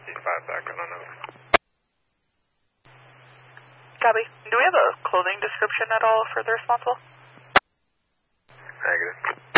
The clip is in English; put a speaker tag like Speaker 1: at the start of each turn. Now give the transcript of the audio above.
Speaker 1: 55 back on over.
Speaker 2: Copy. Do we have a clothing description at all for the responsible?
Speaker 1: Negative.